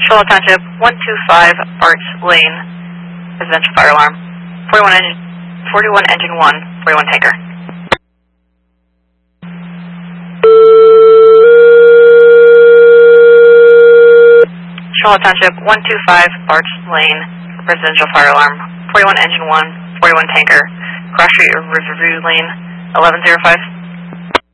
Charlotte Township, 125 Arts Lane, residential fire alarm. 41 engine 1, 41 tanker. Charlotte Township, 125 Arts Lane, residential fire alarm. 41 engine 1, 41 tanker. Cross Street Riverview Lane, 1105.